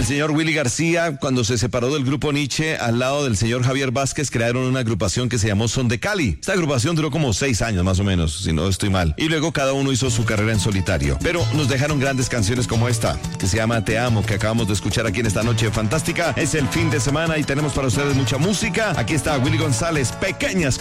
señor Willy García, cuando se separó del grupo Nietzsche, al lado del señor Javier Vázquez, crearon una agrupación que se llamó Son de Cali. Esta agrupación duró como 6 años más o menos, si no estoy mal. Y luego cada uno hizo su carrera en solitario. Pero nos dejaron grandes canciones como esta, que se llama Te Amo, que acabamos de escuchar aquí en esta noche fantástica. Es el fin de semana y tenemos para ustedes mucha música. Aquí está Willy González, Pequeñas